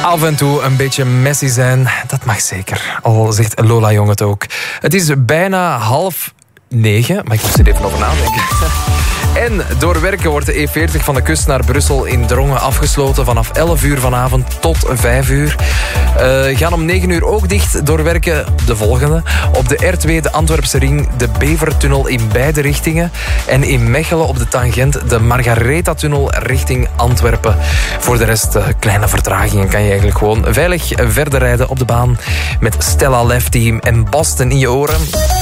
Af en toe een beetje messy zijn, dat mag zeker. Al zegt Lola Jong het ook. Het is bijna 8:30, maar ik moet er even over nadenken. En door werken wordt de E40 van de kust naar Brussel in Drongen afgesloten vanaf 11 uur vanavond tot 5 uur. Gaan om 9 uur ook dicht door werken de volgende. Op de R2 de Antwerpse ring, de Bevertunnel in beide richtingen. En in Mechelen op de tangent de Margaretha-tunnel richting Antwerpen. Voor de rest kleine vertragingen kan je eigenlijk gewoon veilig verder rijden op de baan met Stella Left Team en Boston in je oren.